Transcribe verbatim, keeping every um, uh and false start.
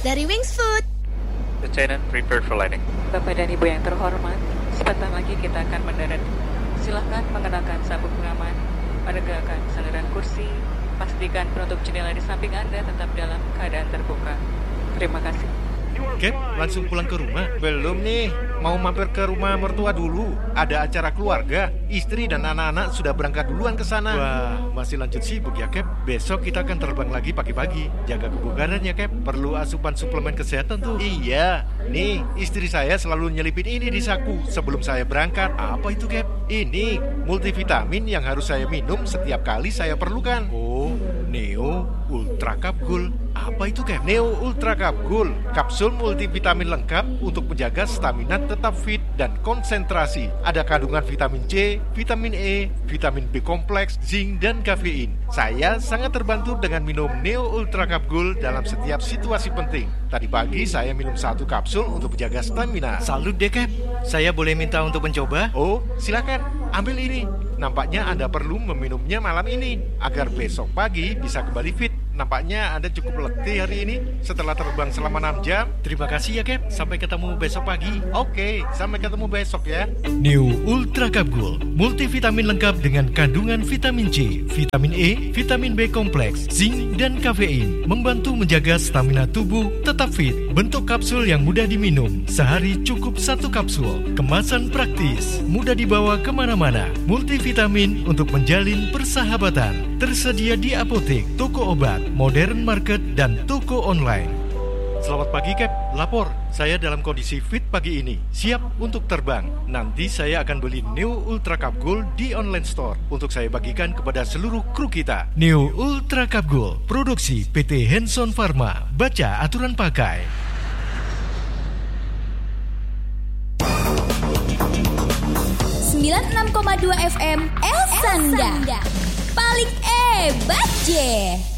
dari Wings Food. Lieutenant prepared for landing. Bapak dan Ibu yang terhormat, sebentar lagi kita akan mendarat. Silahkan mengenakan sabuk pengaman, menegakkan sandaran kursi, pastikan penutup jendela di samping Anda tetap dalam keadaan terbuka. Terima kasih. Cap, langsung pulang ke rumah? Belum nih, mau mampir ke rumah mertua dulu. Ada acara keluarga, istri dan anak-anak sudah berangkat duluan ke sana. Wah, masih lanjut sibuk ya Cap. Besok kita akan terbang lagi pagi-pagi. Jaga kebugaran ya Cap, perlu asupan suplemen kesehatan tuh. Iya, nih istri saya selalu nyelipin ini di saku sebelum saya berangkat. Apa itu Cap? Ini multivitamin yang harus saya minum setiap kali saya perlukan. Oh, Neo Ultra Capgul. Apa itu Cap? Neo Ultra Capgul, kapsul multivitamin lengkap untuk menjaga stamina tetap fit dan konsentrasi. Ada kandungan vitamin C, vitamin E, vitamin B kompleks, zinc dan kafein. Saya sangat terbantu dengan minum Neo Ultra Capgul dalam setiap situasi penting. Tadi pagi saya minum satu kapsul untuk menjaga stamina. Salut deh Cap. Saya boleh minta untuk mencoba? Oh, silakan. Ambil ini. Nampaknya Anda perlu meminumnya malam ini agar besok pagi bisa kembali fit. Nampaknya Anda cukup letih hari ini setelah terbang selama enam jam. Terima kasih ya Cap. Sampai ketemu besok pagi. Oke, sampai ketemu besok ya. Neo Ultra Capgul, multivitamin lengkap dengan kandungan vitamin C, vitamin E, vitamin B kompleks, zinc dan kafein, membantu menjaga stamina tubuh tetap fit. Bentuk kapsul yang mudah diminum, sehari cukup satu kapsul. Kemasan praktis, mudah dibawa kemana-mana. Multivitamin untuk menjalin persahabatan. Tersedia di apotek, toko obat, modern market, dan toko online. Selamat pagi Cap, lapor. Saya dalam kondisi fit pagi ini, siap untuk terbang. Nanti saya akan beli Neo Ultra Capgul di online store untuk saya bagikan kepada seluruh kru kita. Neo Ultra Capgul, produksi P T Hanson Pharma. Baca aturan pakai. sembilan puluh enam koma dua F M El Sanda. Paling hebat je.